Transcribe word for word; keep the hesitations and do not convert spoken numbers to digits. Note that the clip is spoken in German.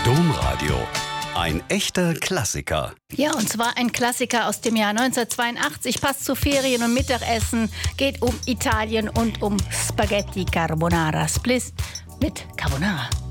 Domradio. Ein echter Klassiker. Ja, und zwar ein Klassiker aus dem Jahr neunzehnhundertzweiundachtzig. Passt zu Ferien und Mittagessen. Geht um Italien und um Spaghetti Carbonara. Split mit Carbonara.